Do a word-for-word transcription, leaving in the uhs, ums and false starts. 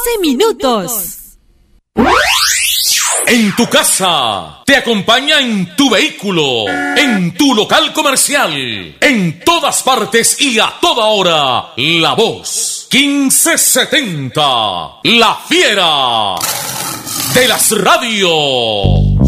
minutos. En tu casa, te acompaña en tu vehículo, en tu local comercial, en todas partes y a toda hora. La Voz quince setenta, la fiera de las radios.